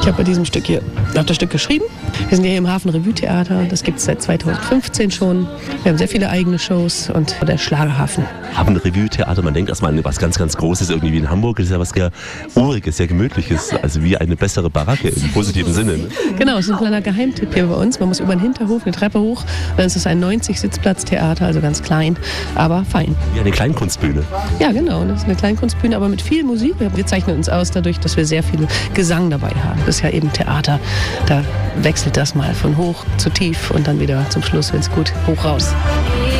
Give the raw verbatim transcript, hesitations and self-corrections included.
Ich habe bei diesem Stück hier auch das Stück geschrieben. Wir sind ja hier im Hafen Revue Theater. Das gibt es seit zweitausendfünfzehn schon. Wir haben sehr viele eigene Shows und der Schlagerhafen. Hafen Revue Theater, man denkt erstmal an was ganz, ganz Großes, irgendwie wie in Hamburg. Das ist ja was sehr Uriges, sehr Gemütliches. Also wie eine bessere Baracke im positiven Sinne. Ne? Genau, es ist ein kleiner Geheimtipp hier bei uns. Man muss über den Hinterhof eine Treppe hoch. Dann ist es ein neunzig-Sitzplatz-Theater, also ganz klein, aber fein. Wie eine Kleinkunstbühne. Ja, genau. Das ist eine Kleinkunstbühne, aber mit viel Musik. Wir zeichnen uns aus dadurch, dass wir sehr viel Gesang dabei haben. Das ist ja eben Theater. Da wechselt das mal von hoch zu tief und dann wieder zum Schluss, wenn es gut, hoch raus.